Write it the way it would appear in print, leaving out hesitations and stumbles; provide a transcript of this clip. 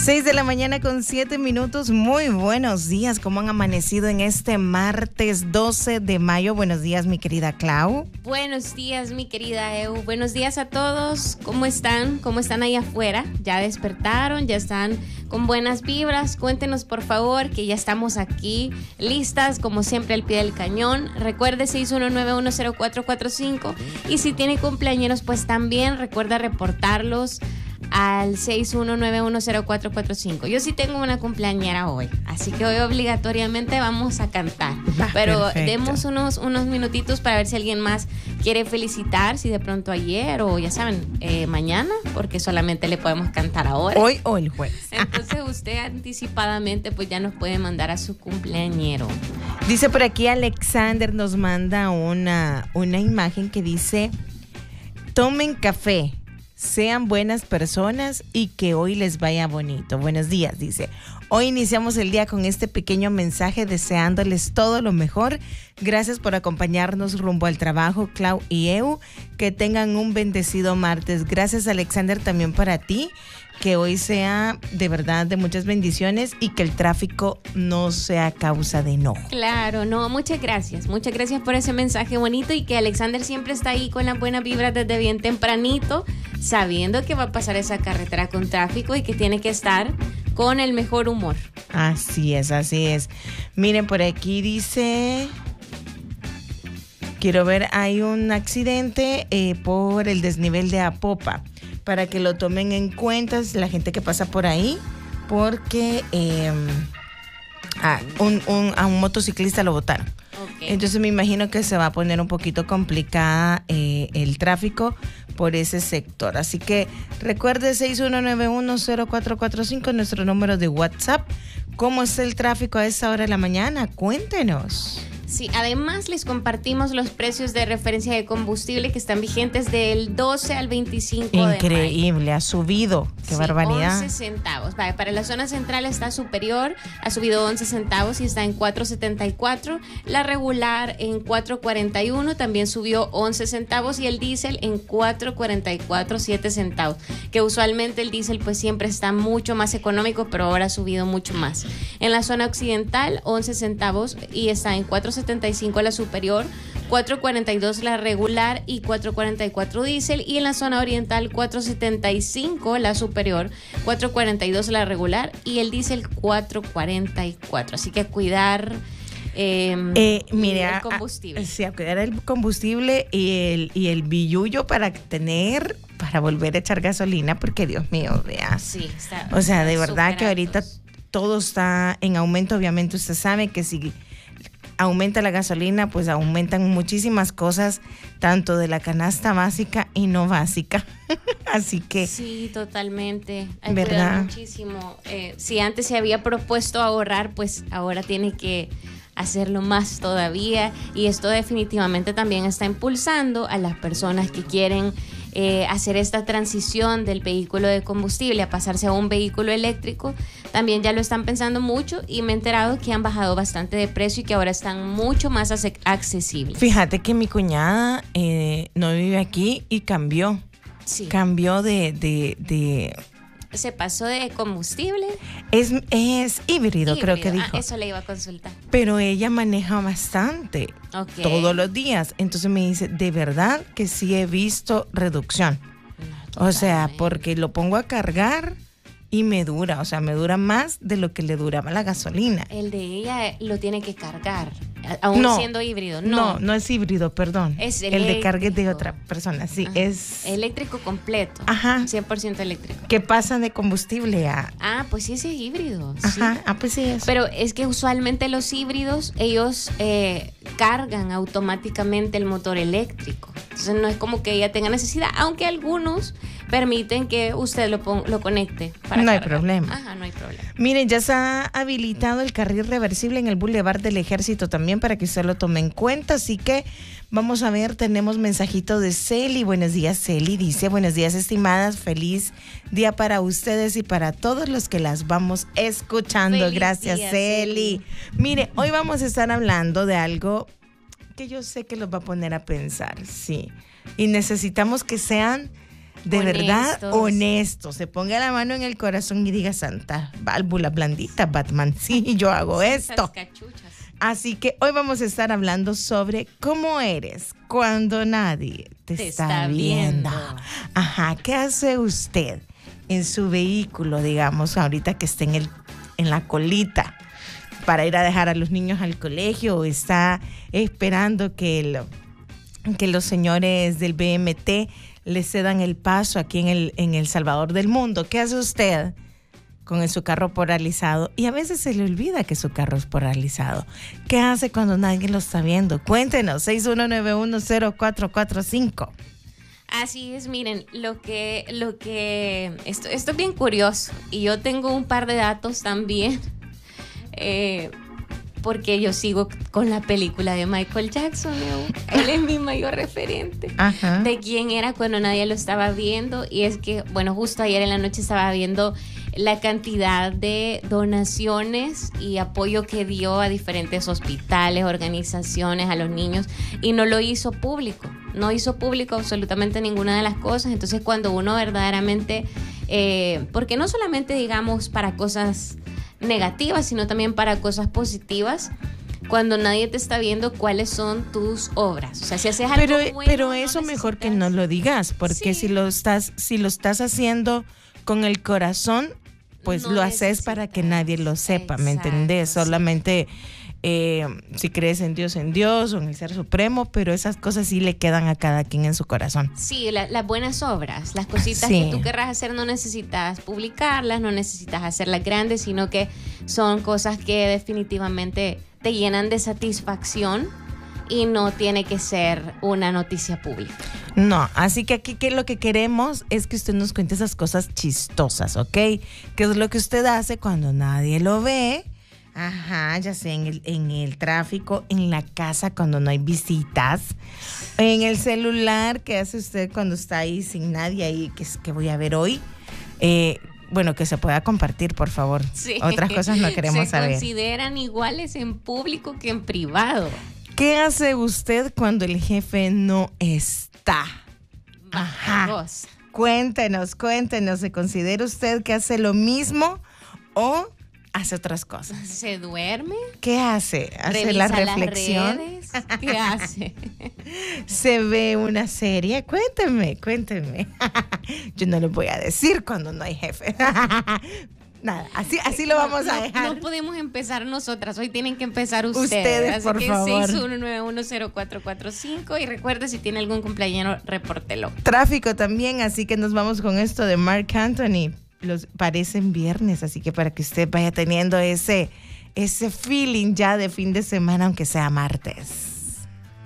6:07 a.m. Muy buenos días. ¿Cómo han amanecido en este martes 12 de mayo? Buenos días, mi querida Clau. Buenos días, mi querida Eu. Buenos días a todos. ¿Cómo están? ¿Cómo están ahí afuera? ¿Ya despertaron? ¿Ya están con buenas vibras? Cuéntenos, por favor, que ya estamos aquí listas, como siempre, al pie del cañón. Recuerde 61910445. Y si tiene cumpleañeros, pues también recuerda reportarlos al 61910445. Yo sí tengo una cumpleañera hoy, así que hoy obligatoriamente vamos a cantar. Pero perfecto. Demos unos minutitos para ver si alguien más quiere felicitar, si de pronto ayer o ya saben, mañana, porque solamente le podemos cantar ahora. Hoy o el jueves. Entonces usted anticipadamente pues ya nos puede mandar a su cumpleañero. Dice por aquí Alexander, nos manda una imagen que dice: tomen café, sean buenas personas y que hoy les vaya bonito. Buenos días, dice. Hoy iniciamos el día con este pequeño mensaje deseándoles todo lo mejor. Gracias por acompañarnos rumbo al trabajo, Clau y Eu. Que tengan un bendecido martes. Gracias, Alexander, también para ti. Que hoy sea de verdad de muchas bendiciones y que el tráfico no sea causa de enojo. Claro, no, muchas gracias por ese mensaje bonito y que Alexander siempre está ahí con las buenas vibras desde bien tempranito, sabiendo que va a pasar esa carretera con tráfico y que tiene que estar con el mejor humor. Así es, así es. Miren, por aquí dice... Quiero ver, hay un accidente por el desnivel de Apopa, para que lo tomen en cuenta la gente que pasa por ahí, porque a un motociclista lo botaron. Okay. Entonces me imagino que se va a poner un poquito complicada el tráfico por ese sector. Así que recuerde 61910445, nuestro número de WhatsApp. ¿Cómo es el tráfico a esa hora de la mañana? Cuéntenos. Sí, además les compartimos los precios de referencia de combustible que están vigentes del 12 al 25 de mayo. Increíble, ha subido, qué barbaridad. 11 centavos. Vale, para la zona central está superior, ha subido 11 centavos y está en 4.74. La regular en 4.41, también subió 11 centavos y el diésel en 4.44, 7 centavos. Que usualmente el diésel pues siempre está mucho más económico, pero ahora ha subido mucho más. En la zona occidental, 11 centavos y está en 4.75 la superior, 4.42 la regular y 4.44 diésel, y en la zona oriental 4.75 la superior, 4.42 la regular y el diésel 4.44. Así que a cuidar el combustible. Sí, a cuidar el combustible y el billullo para volver a echar gasolina, porque Dios mío, vea. Sí, está. O sea, de verdad que ahorita todo está en aumento. Obviamente usted sabe que si aumenta la gasolina, pues aumentan muchísimas cosas, tanto de la canasta básica y no básica. Así que... Sí, totalmente. Hay que ¿verdad? cuidar muchísimo. Si antes se había propuesto ahorrar, pues ahora tiene que hacerlo más todavía. Y esto definitivamente también está impulsando a las personas que quieren hacer esta transición del vehículo de combustible a pasarse a un vehículo eléctrico. También ya lo están pensando mucho y me he enterado que han bajado bastante de precio y que ahora están mucho más accesibles. Fíjate que mi cuñada no vive aquí y cambió. Sí. Cambió de ¿Se pasó de combustible? Es híbrido, creo que dijo. Eso le iba a consultar. Pero ella maneja bastante, okay, todos los días. Entonces me dice, de verdad que sí he visto reducción. O sea, porque lo pongo a cargar y me dura más de lo que le duraba la gasolina. El de ella lo tiene que cargar, aún siendo híbrido. No es híbrido, perdón. Es el de carga es de otra persona, sí. Ajá. Es eléctrico completo. Ajá. 100% eléctrico. ¿Qué pasa de combustible a...? Pues sí, ese es híbrido. Ajá, sí. pues sí es. Pero es que usualmente los híbridos, ellos cargan automáticamente el motor eléctrico. Entonces no es como que ella tenga necesidad, aunque algunos permiten que usted lo conecte para no cargar. Hay problema. Ajá, no hay problema. Miren, ya se ha habilitado el carril reversible en el Boulevard del Ejército también, para que usted lo tome en cuenta. Así que vamos a ver, tenemos mensajito de Celi. Buenos días, Celi. Dice, buenos días, estimadas. Feliz día para ustedes y para todos los que las vamos escuchando. Feliz Gracias, día, Celi. Mire, hoy vamos a estar hablando de algo que yo sé que los va a poner a pensar, sí. Y necesitamos que sean de verdad honesto, se ponga la mano en el corazón y diga: Santa válvula blandita, Batman, sí, yo hago esto. Así que hoy vamos a estar hablando sobre cómo eres cuando nadie te está viendo. Ajá, ¿qué hace usted en su vehículo, digamos, ahorita que esté en la colita para ir a dejar a los niños al colegio, o está esperando que los señores del BMT le cedan el paso aquí en el Salvador del Mundo? ¿Qué hace usted con su carro polarizado? Y a veces se le olvida que su carro es polarizado. ¿Qué hace cuando nadie lo está viendo? Cuéntenos, 61910445. Así es, miren, esto es bien curioso, y yo tengo un par de datos también, porque yo sigo con la película de Michael Jackson, él es mi mayor referente. Ajá. De quién era cuando nadie lo estaba viendo. Y es que, bueno, justo ayer en la noche estaba viendo la cantidad de donaciones y apoyo que dio a diferentes hospitales, organizaciones, a los niños, y no lo hizo público. No hizo público absolutamente ninguna de las cosas. Entonces, cuando uno verdaderamente, porque no solamente, digamos, para cosas negativas, sino también para cosas positivas, cuando nadie te está viendo, cuáles son tus obras. O sea, si haces algo bueno, pero eso mejor que no lo digas, porque sí, si lo estás haciendo con el corazón, pues no lo haces para que nadie lo sepa. Exacto, ¿me entendés? Sí. Solamente si crees en Dios o en el Ser Supremo, pero esas cosas sí le quedan a cada quien en su corazón. Sí, las buenas obras, las cositas que tú querrás hacer, no necesitas publicarlas, no necesitas hacerlas grandes, sino que son cosas que definitivamente te llenan de satisfacción y no tiene que ser una noticia pública. No, así que aquí lo que queremos es que usted nos cuente esas cosas chistosas, ¿ok? ¿Qué es lo que usted hace cuando nadie lo ve? Ajá, ya sea en el tráfico, en la casa cuando no hay visitas, en el celular. ¿Qué hace usted cuando está ahí sin nadie ahí? ¿Qué voy a ver hoy? Bueno, que se pueda compartir, por favor. Sí. Otras cosas no queremos saber. Se consideran iguales en público que en privado. ¿Qué hace usted cuando el jefe no está? Ajá. Cuéntenos, ¿se considera usted que hace lo mismo o hace otras cosas? ¿Se duerme? ¿Qué hace? ¿Hace la reflexión? Las redes. ¿Qué hace? ¿Se ve una serie? Cuénteme. Yo no les voy a decir cuando no hay jefe. Nada, así lo vamos a dejar. No podemos empezar nosotras, hoy tienen que empezar ustedes. Así por que favor. 61910445, y recuerde, si tiene algún cumpleañero, repórtelo. Tráfico también, así que nos vamos con esto de Marc Anthony. Parecen viernes, así que para que usted vaya teniendo ese feeling ya de fin de semana, aunque sea martes.